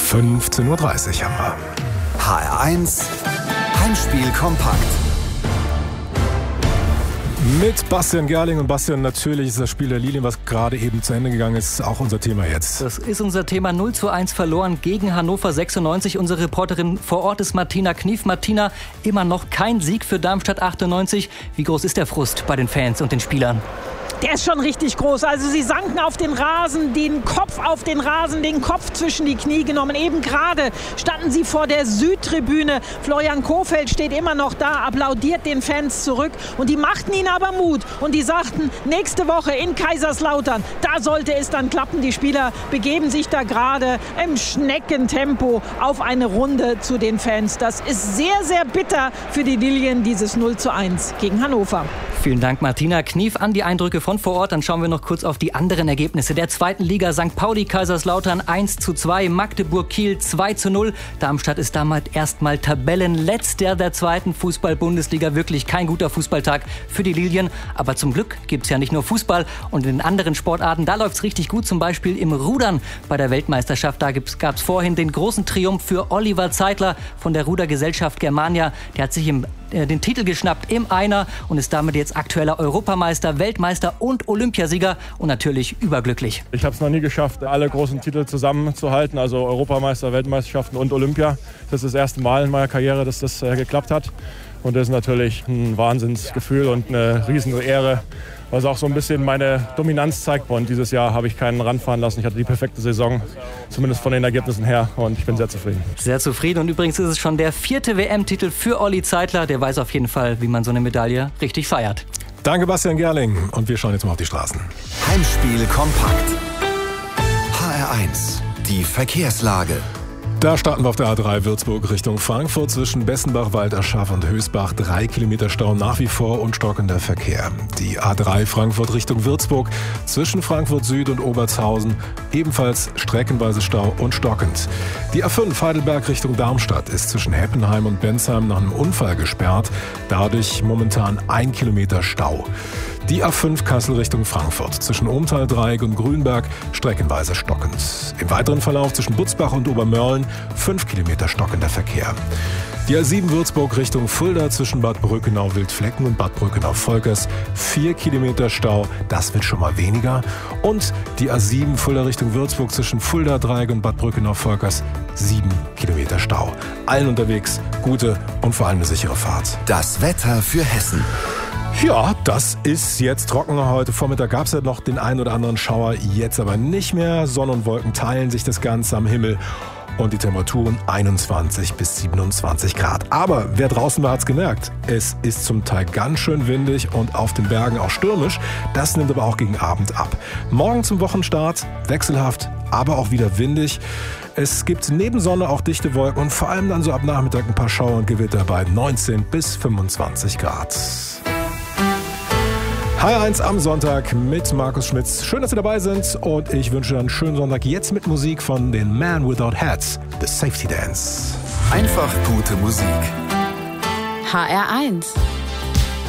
15:30 Uhr haben wir. HR1 Heimspiel kompakt. Mit Bastian Gerling. Und Bastian, natürlich ist das Spiel der Lilien, was gerade eben zu Ende gegangen ist, auch unser Thema jetzt. Das ist unser Thema. 0:1 verloren gegen Hannover 96. Unsere Reporterin vor Ort ist Martina Knief. Martina, immer noch kein Sieg für Darmstadt 98. Wie groß ist der Frust bei den Fans und den Spielern? Der ist schon richtig groß. Also sie sanken auf den Rasen, den Kopf auf den Rasen, den Kopf zwischen die Knie genommen. Eben gerade standen sie vor der Südtribüne. Florian Kohfeldt steht immer noch da, applaudiert den Fans zurück. Und die machten ihnen aber Mut. Und die sagten, nächste Woche in Kaiserslautern, da sollte es dann klappen. Die Spieler begeben sich da gerade im Schneckentempo auf eine Runde zu den Fans. Das ist sehr, sehr bitter für die Lilien, dieses 0:1 gegen Hannover. Vielen Dank, Martina Knief, an die Eindrücke von vor Ort. Dann schauen wir noch kurz auf die anderen Ergebnisse der zweiten Liga. St. Pauli Kaiserslautern 1:2, Magdeburg Kiel 2:0. Darmstadt ist damals erstmal Tabellenletzter der zweiten Fußball-Bundesliga. Wirklich kein guter Fußballtag für die Lilien. Aber zum Glück gibt es ja nicht nur Fußball. Und in anderen Sportarten, da läuft es richtig gut. Zum Beispiel im Rudern bei der Weltmeisterschaft. Da gab es vorhin den großen Triumph für Oliver Zeitler von der Rudergesellschaft Germania. Der hat sich den Titel geschnappt im Einer und ist damit jetzt aktueller Europameister, Weltmeister und Olympiasieger und natürlich überglücklich. Ich habe es noch nie geschafft, alle großen Titel zusammenzuhalten, also Europameister, Weltmeisterschaften und Olympia. Das ist das erste Mal in meiner Karriere, dass das geklappt hat. Und das ist natürlich ein Wahnsinnsgefühl und eine riesen Ehre, was auch so ein bisschen meine Dominanz zeigt. Und dieses Jahr habe ich keinen ranfahren lassen. Ich hatte die perfekte Saison, zumindest von den Ergebnissen her. Und ich bin sehr zufrieden. Sehr zufrieden. Und übrigens ist es schon der 4. WM-Titel für Olli Zeitler. Der weiß auf jeden Fall, wie man so eine Medaille richtig feiert. Danke, Bastian Gerling. Und wir schauen jetzt mal auf die Straßen. Heimspiel kompakt. HR1, die Verkehrslage. Da starten wir auf der A3 Würzburg Richtung Frankfurt zwischen Bessenbach, Walterschaff und Hösbach. 3 Kilometer Stau nach wie vor und stockender Verkehr. Die A3 Frankfurt Richtung Würzburg zwischen Frankfurt Süd und Obertshausen ebenfalls streckenweise Stau und stockend. Die A5 Heidelberg Richtung Darmstadt ist zwischen Heppenheim und Bensheim nach einem Unfall gesperrt. Dadurch momentan 1 Kilometer Stau. Die A5 Kassel Richtung Frankfurt zwischen Ohmtal-Dreieck und Grünberg streckenweise stockend. Im weiteren Verlauf zwischen Butzbach und Obermörlen 5 Kilometer stockender Verkehr. Die A7 Würzburg Richtung Fulda zwischen Bad Brückenau-Wildflecken und Bad Brückenau-Volkers 4 Kilometer Stau, das wird schon mal weniger. Und die A7 Fulda Richtung Würzburg zwischen Fulda-Dreieck und Bad Brückenau-Volkers 7 Kilometer Stau. Allen unterwegs gute und vor allem eine sichere Fahrt. Das Wetter für Hessen. Ja, das ist jetzt trockener. Heute Vormittag gab es ja noch den einen oder anderen Schauer, jetzt aber nicht mehr. Sonne und Wolken teilen sich das Ganze am Himmel und die Temperaturen 21 bis 27 Grad. Aber wer draußen war, hat es gemerkt. Es ist zum Teil ganz schön windig und auf den Bergen auch stürmisch. Das nimmt aber auch gegen Abend ab. Morgen zum Wochenstart wechselhaft, aber auch wieder windig. Es gibt neben Sonne auch dichte Wolken und vor allem dann so ab Nachmittag ein paar Schauer und Gewitter bei 19 bis 25 Grad. HR1 am Sonntag mit Markus Schmitz. Schön, dass Sie dabei sind und ich wünsche einen schönen Sonntag jetzt mit Musik von den Man Without Hats, The Safety Dance. Einfach gute Musik. HR1